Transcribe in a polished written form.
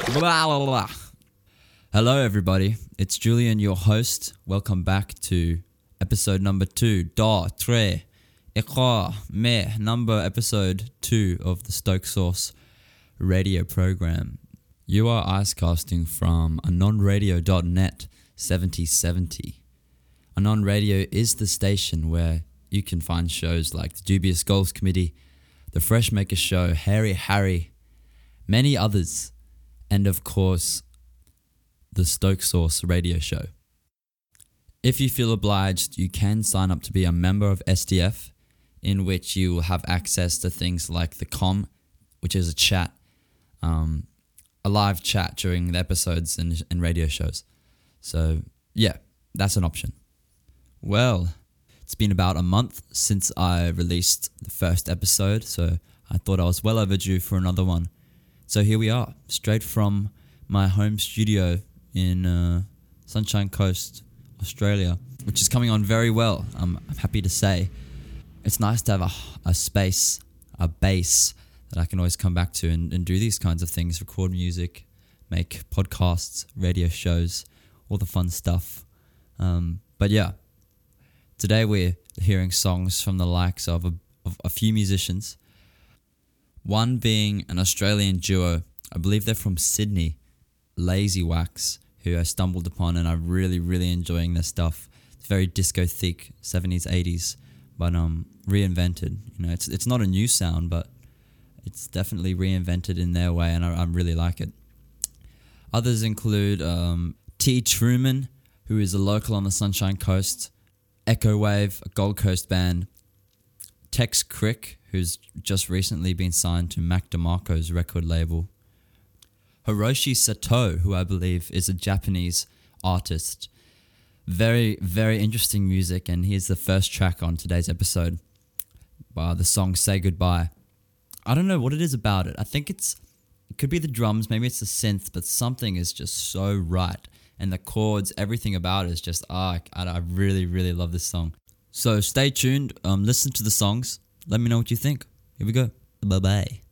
Blah, blah, blah. Hello, everybody. It's Julian, your host. Welcome back to episode number 2. Episode 2 of the Stoke Source radio program. You are icecasting from anonradio.net 7070. Anon Radio is the station where you can find shows like the Dubious Goals Committee, the Freshmaker Show, Harry, many others, and of course, the Stoke Source radio show. If you feel obliged, you can sign up to be a member of SDF, in which you will have access to things like the Com, which is a chat, a live chat during the episodes and radio shows. So yeah, that's an option. Well, it's been about a month since I released the first episode, so I thought I was well overdue for another one. So here we are, straight from my home studio in Sunshine Coast, Australia, which is coming on very well, I'm happy to say. It's nice to have a space, a base that I can always come back to and do these kinds of things, record music, make podcasts, radio shows, all the fun stuff. But yeah, today we're hearing songs from the likes of a few musicians. One being an Australian duo, I believe they're from Sydney, Lazy Wax, who I stumbled upon and I'm really, really enjoying their stuff. It's very disco-thick, 70s, 80s, but reinvented. You know, it's not a new sound, but it's definitely reinvented in their way, and I really like it. Others include T. Truman, who is a local on the Sunshine Coast, Echo Wave, a Gold Coast band, Tex Crick, who's just recently been signed to Mac DeMarco's record label, Hiroshi Sato, who I believe is a Japanese artist. Very, very interesting music, and here's the first track on today's episode, the song Say Goodbye. I don't know what it is about it. I think it could be the drums, maybe it's the synth, but something is just so right. And the chords, everything about it is just, I really, really love this song. So stay tuned, listen to the songs, let me know what you think. Here we go. Bye-bye.